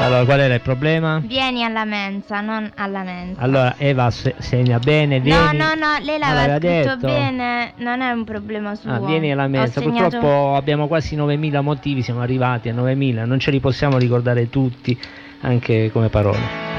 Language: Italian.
Allora, qual era il problema? Vieni alla mensa, non alla mensa. Allora, Eva segna bene, vieni. No, lei l'aveva scritto detto bene, non è un problema suo. Vieni alla mensa. Segnato... Purtroppo abbiamo quasi 9.000 motivi, siamo arrivati a 9.000, non ce li possiamo ricordare tutti, anche come parole.